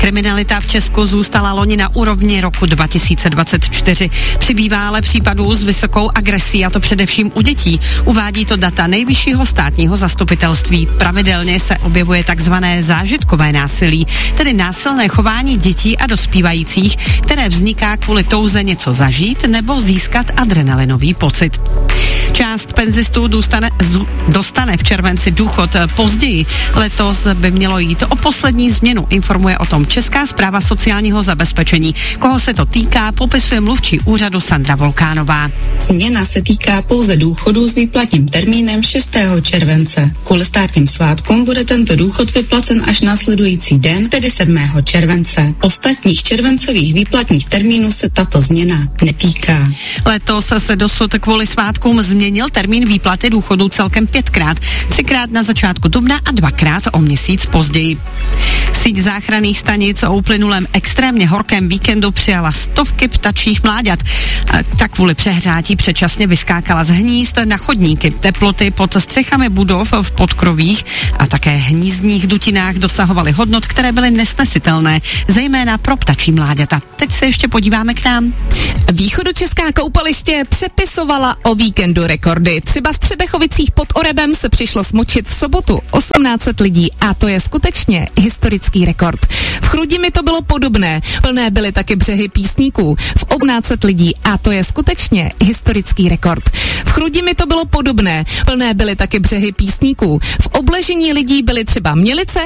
Kriminalita v Česku zůstala loni na úrovni roku 2024. Přibývá ale případů s vysokou agresí, a to především u dětí. Uvádí to data Nejvyššího státního zastupitelství. Pravidelně se objevuje takzvané zážitkové násilí, tedy násilné chování dětí a dospívajících, které vzniká kvůli touze něco zažít nebo získat adrenalinový pocit. Část penzistů dostane v červenci důchod později. Letos by mělo jít o poslední změnu, informuje o tom Česká správa sociálního zabezpečení. Koho se to týká, popisuje mluvčí úřadu Sandra Volkánová. Změna se týká pouze důchodů s výplatním termínem 6. července. Kvůli státním svátkům bude tento důchod vyplacen až následující den, tedy 7. července. Ostatních červencových výplatních termínů se tato změna netýká. Letos se dosud kvůli svátkům změnil termín výplaty důchodů celkem 5krát. 3krát na začátku dubna a 2krát o měsíc později. Síť záchranných stanic o uplynulém extrémně horkém víkendu přijala stovky ptačích mláďat. Ta kvůli přehrátí předčasně vyskákala z hnízd na chodníky. Teploty pod střechami budov v podkrovích a také hnízdních dutinách dosahovaly hodnot, které byly nesnesitelné, zejména pro ptačí mláďata. Teď se ještě podíváme k nám. Východočeská koupaliště přepisovala o víkendu rekordy. Třeba v Třebechovicích pod Orebem se přišlo smočit v sobotu 1800 lidí a to je skutečně historický rekord. V Chrudimi to bylo podobné. Plné byly taky břehy Písníků. V 1800 lidí a to je skutečně historický rekord. V Chrudimi to bylo podobné. Plné byly taky břehy Písníků. V Obležení lidí byly třeba Mělice